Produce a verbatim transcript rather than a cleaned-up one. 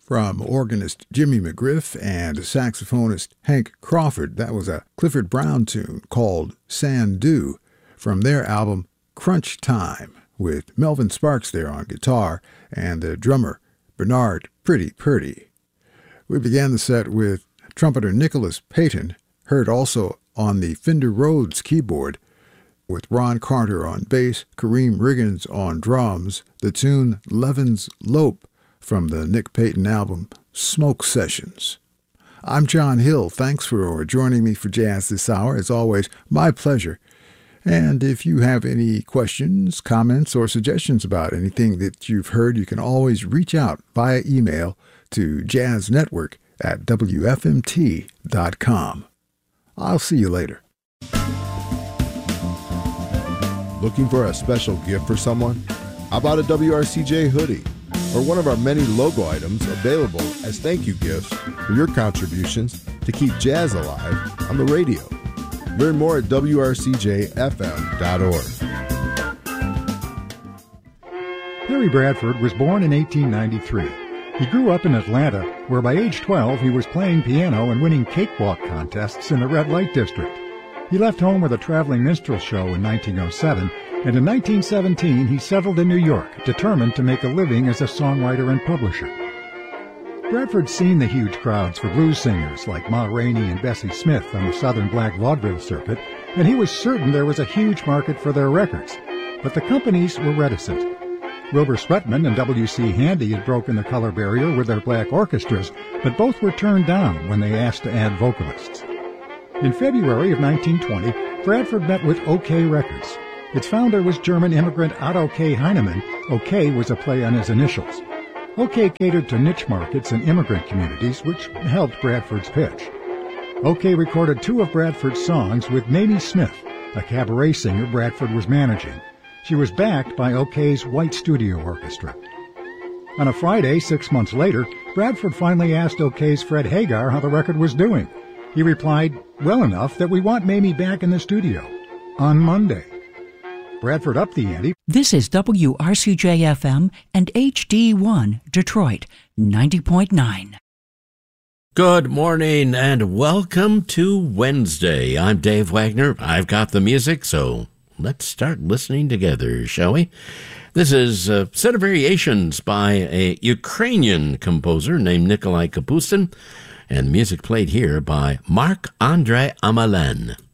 from organist Jimmy McGriff and saxophonist Hank Crawford. That was a Clifford Brown tune called Sandu from their album Crunch Time, with Melvin Sparks there on guitar and the drummer Bernard Pretty Purdy. We began the set with trumpeter Nicholas Payton, heard also on the Fender Rhodes keyboard, with Ron Carter on bass, Kareem Riggins on drums, the tune Levin's Lope from the Nick Payton album Smoke Sessions. I'm John Hill. Thanks for joining me for Jazz This Hour. As always, my pleasure. And if you have any questions, comments, or suggestions about anything that you've heard, you can always reach out via email to jazznetwork at w f m t dot com. I'll see you later. Looking for a special gift for someone? How about a W R C J hoodie or one of our many logo items available as thank you gifts for your contributions to keep jazz alive on the radio? Learn more at w r c j f m dot org. Harry Bradford was born in eighteen ninety-three. He grew up in Atlanta, where by age twelve he was playing piano and winning cakewalk contests in the red light district. He left home with a traveling minstrel show in nineteen oh seven, and in nineteen seventeen he settled in New York, determined to make a living as a songwriter and publisher. Bradford's seen the huge crowds for blues singers like Ma Rainey and Bessie Smith on the Southern Black Vaudeville circuit, and he was certain there was a huge market for their records. But the companies were reticent. Wilbur Sweatman and W C Handy had broken the color barrier with their black orchestras, but both were turned down when they asked to add vocalists. In February of nineteen twenty, Bradford met with OK Records. Its founder was German immigrant Otto K. Heinemann. OK was a play on his initials. OK catered to niche markets and immigrant communities, which helped Bradford's pitch. OK recorded two of Bradford's songs with Mamie Smith, a cabaret singer Bradford was managing. She was backed by OK's White Studio Orchestra. On a Friday, six months later, Bradford finally asked OK's Fred Hagar how the record was doing. He replied, "Well enough that we want Mamie back in the studio on Monday." Bradford upped the ante. This is W R C J F M and H D one Detroit ninety point nine. Good morning and welcome to Wednesday. I'm Dave Wagner. I've got the music, so let's start listening together, shall we? This is a set of variations by a Ukrainian composer named Nikolai Kapustin, and the music played here by Marc-André Amalin.